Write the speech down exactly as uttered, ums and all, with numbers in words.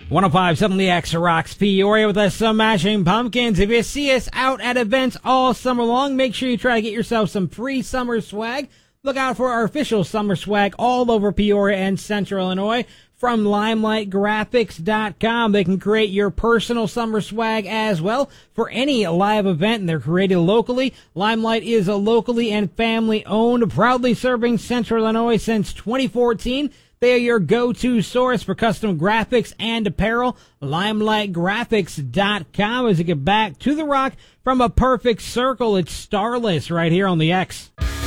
one oh five seven The X rocks Peoria with us some Smashing Pumpkins. If you see us out at events all summer long, make sure you try to get yourself some free summer swag. Look out for our official summer swag all over Peoria and Central Illinois from limelight graphics dot com. They can create your personal summer swag as well for any live event, and they're created locally. Limelight is a locally and family-owned, proudly serving Central Illinois since twenty fourteen. They are your go-to source for custom graphics and apparel. limelight graphics dot com. As you get back to the rock from a perfect circle, it's Starless right here on the X.